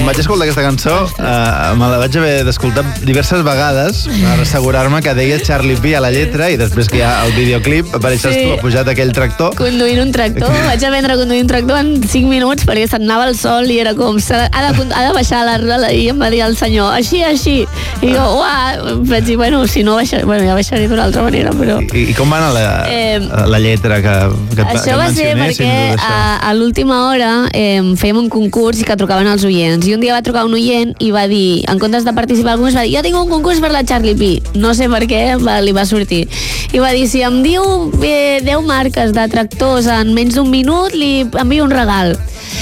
Quan vaig escoltar aquesta cançó, me la vaig haver d'escoltar diverses vegades per assegurar-me que deia Charlie P a la lletra i després que hi ha el videoclip apareixes tu pujat aquell tractor. Conduint un tractor. Vaig aprendre a conduir un tractor en 5 minuts perquè se'n anava el sol i era com... Ha de baixar i em va dir el senyor, així. I jo, vaig dir, bueno, si no baixaré... Bueno, ja baixaré d'una altra manera, però... I com va anar la lletra que això va ser perquè a l'última hora fèiem un concurs i que trucaven els oients. I un dia va trucar un oient i va dir, en comptes de participar al concurs, va dir, jo tinc un concurs per la Charlie P. No sé per què li va sortir. I va dir, si em diu 10 marques de tractors en menys d'un minut, li envio un regal.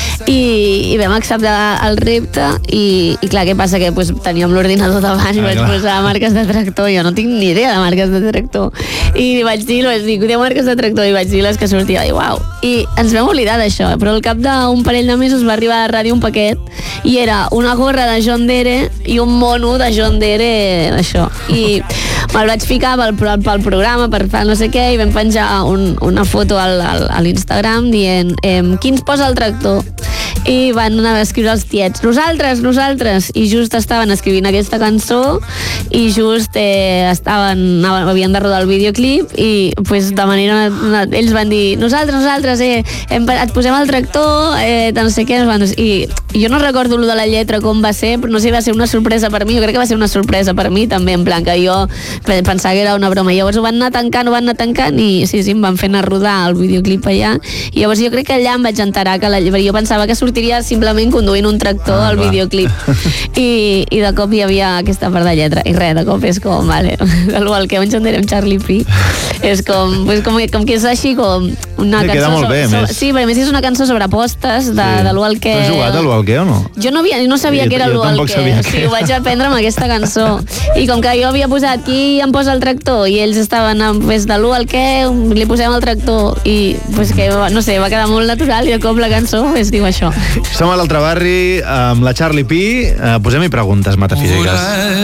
I vam acceptar el repte i clar, què passa? Que teníem l'ordinador davant i vaig posar marques de tractor. Jo no tinc ni idea de marques de tractor. I vaig dir 10 marques de tractor i vaig dir les que sortia. I uau! I ens vam oblidar d'això, però al cap d'un parell de mesos va arribar a la ràdio un paquet i era una gorra de John Deere i un mono de John Deere d'això. I me'l vaig ficar pel programa, per no sé què, i vam penjar una foto a l'Instagram dient qui ens posa el tractor? I van anar a escriure els tiets, nosaltres, i just estaven escrivint aquesta cançó i just havien de rodar el videoclip i de manera ells van dir nosaltres et posem el tractor no sé què, i jo no recordo lo de la lletra com va ser, però no sé, va ser una sorpresa per mi, jo crec que va ser una sorpresa per mi també, en plan que jo pensava que era una broma, llavors ho van anar tancant i sí, em van fer anar a rodar el videoclip allà, i llavors jo crec que allà em vaig enterar que jo pensava que sortiria simplement conduint un tractor al videoclip i de cop hi havia aquesta part de lletra i res, de cop és com, vale, el que John Deere amb Charlie P és com que és així com una cançó queda molt bé, sí, perquè a més és una cançó sobre apostes de l'U al què. Has jugat a l'U al què o no? Jo no sabia que era l'U al què, sí, ho vaig aprendre amb aquesta cançó i com que jo havia posat qui em posa el tractor i ells estaven de l'U al què li posem el tractor i que no sé, va quedar molt natural i de cop la cançó es diu això. Som a l'altre barri amb la Charlie P. Posem-hi preguntes metafísiques.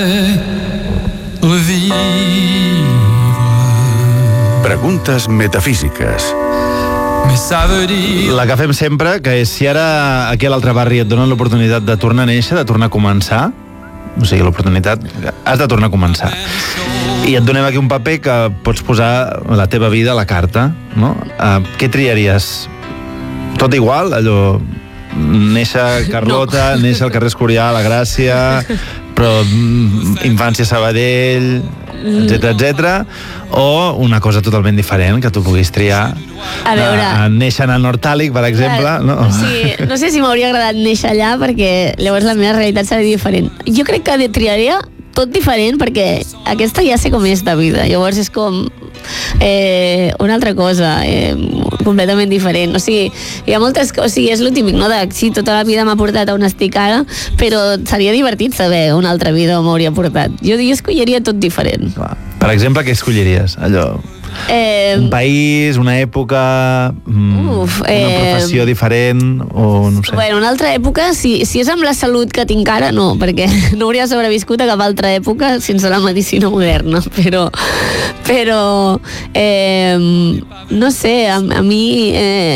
Preguntes metafísiques. La que fem sempre, que és si ara aquí a l'altre barri et donen l'oportunitat de tornar a néixer, de tornar a començar, o sigui, l'oportunitat, has de tornar a començar. I et donem aquí un paper que pots posar la teva vida a la carta, no? Què triaries? Tot igual, allò... néixer a Carlota, néixer al carrer Escorial, a Gràcia, però infància a Sabadell, etc. O una cosa totalment diferent que tu puguis triar. A veure... Néixer en el Hortàlic, per exemple. Sí, no sé si m'hauria agradat néixer allà perquè llavors la meva realitat seria diferent. Jo crec que triaria tot diferent perquè aquesta ja sé com és de vida. Llavors és com una altra cosa, completament diferent. O sigui, hi ha moltes coses, o sigui, és lo típic, no? Sí, tota la vida m'ha portat a on estic ara, però seria divertit saber una altra vida on m'hauria portat. Jo escolliria tot diferent. Per exemple, què escolliries? Allò... un país, una època, una professió diferent o no sé. Bueno, una altra època, si és amb la salut que tinc ara, no, perquè no hauria sobreviscut a cap altra època sense la medicina moderna, però no sé, a mi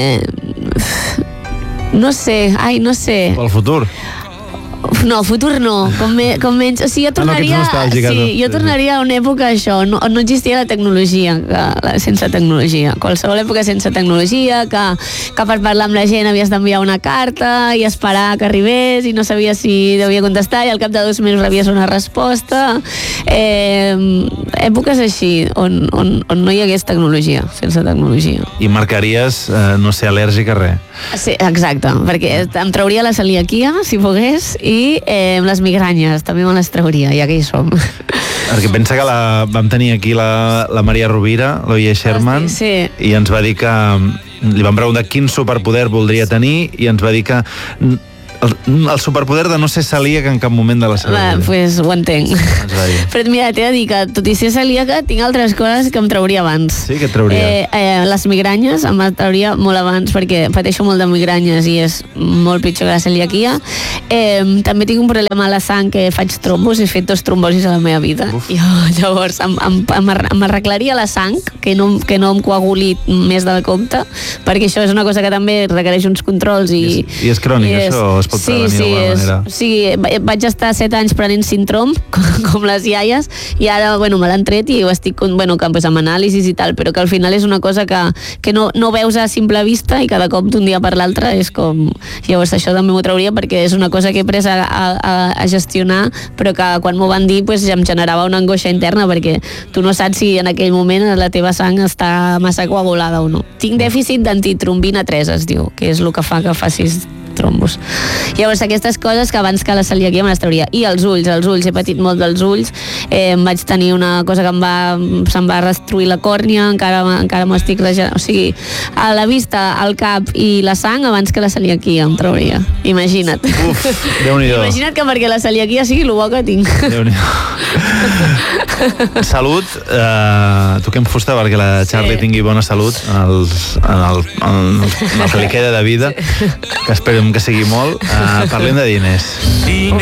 no sé. O el futur? No, futur no, com menys, o sigui, jo tornaria a una època això, no existia la tecnologia, sense tecnologia, qualsevol època sense tecnologia, que per parlar amb la gent havies d'enviar una carta i esperar que arribés i no sabies si devia contestar i al cap de 2 mesos rebies una resposta, èpoques així on no hi hagués tecnologia, sense tecnologia. I marcaries no ser al·lèrgic a res? Sí, exacte, perquè em trauria la celiaquia, si pogués, i les migranyes també me les trauria, ja que hi som. Perquè pensa que vam tenir aquí la Maria Rovira, l'Oye Sherman, sí. I ens va dir que li vam preguntar quin superpoder voldria tenir i ens va dir que el superpoder de no ser celíac en cap moment de la seva vida. Pues ho entenc. Però mira, t'he de dir que tot i ser celíaca tinc altres coses que em trauria abans. Sí, què et trauria? Les migranyes em trauria molt abans perquè pateixo molt de migranyes i és molt pitjor que la celiaquia. També tinc un problema a la sang que faig trombos, he fet 2 trombosis a la meva vida. Llavors em arreglaria la sang, que no em coaguli més del compte, perquè això és una cosa que també requereix uns controls i és crònic, això? escolta, d'alguna manera. Sí, vaig estar 7 anys prenent Sintrom, com les iaies, i ara, bueno, me l'han tret i ho estic, bueno, pues, amb anàlisis i tal, però que al final és una cosa que no veus a simple vista i cada cop d'un dia per l'altre és com... Llavors això també m'ho trauria perquè és una cosa que he pres a gestionar, però que quan m'ho van dir pues, ja em generava una angoixa interna perquè tu no saps si en aquell moment la teva sang està massa coagulada o no. Tinc dèficit d'antitrombina 3, es diu, que és el que fa que facis trombos. Llavors aquestes coses que abans que la celiaquia me les trauria. I els ulls, he patit molt dels ulls, vaig tenir una cosa que se'm va destruir la còrnia, encara m'ho estic regenerant, o sigui, a la vista, al cap i la sang abans que la celiaquia em trauria. Imagina't. Uf, Déu-n'hi-do. Imagina't que perquè la celiaquia sigui el bo que tinc. Déu-n'hi-do. Salut, toquem fusta perquè la Charlie tingui bona salut en el que li queda de vida, que espero que sigui molt. Parlem de diners.